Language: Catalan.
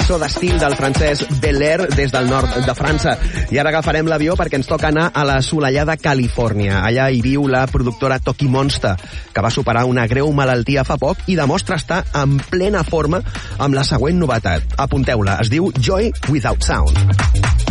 cançó d'estil del francès Bel-Air des del nord de França. I ara agafarem l'avió perquè ens toca anar a la assolellada Califòrnia. Allà hi viu la productora Toki Monster, que va superar una greu malaltia fa poc i demostra estar en plena forma amb la següent novetat. Apunteu-la, es diu Joy Without Sound.